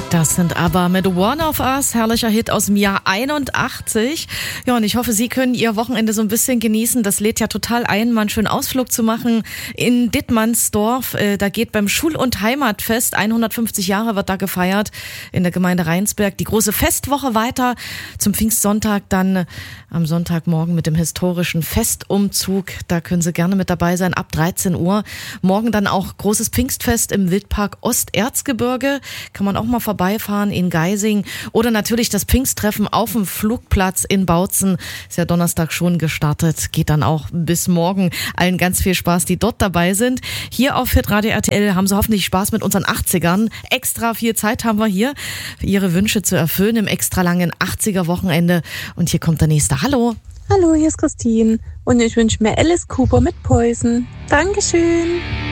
Das sind aber mit One of Us, herrlicher Hit aus dem Jahr 81. Ja, und ich hoffe, Sie können Ihr Wochenende so ein bisschen genießen. Das lädt ja total ein, mal einen schönen Ausflug zu machen in Dittmannsdorf. Da geht beim Schul- und Heimatfest, 150 Jahre wird da gefeiert in der Gemeinde Rheinsberg, die große Festwoche weiter zum Pfingstsonntag, dann am Sonntagmorgen mit dem historischen Festumzug. Da können Sie gerne mit dabei sein, ab 13 Uhr. Morgen dann auch großes Pfingstfest im Wildpark Osterzgebirge. Kann man auch mal vorbeifahren in Geising. Oder natürlich das Pfingsttreffen auf dem Flugplatz in Bautzen. Ist ja Donnerstag schon gestartet. Geht dann auch bis morgen. Allen ganz viel Spaß, die dort dabei sind. Hier auf Hitradio RTL haben Sie hoffentlich Spaß mit unseren 80ern. Extra viel Zeit haben wir hier, Ihre Wünsche zu erfüllen im extra langen 80er-Wochenende. Und hier kommt der nächste. Hallo. Hallo, hier ist Christine und ich wünsche mir Alice Cooper mit Poison. Dankeschön.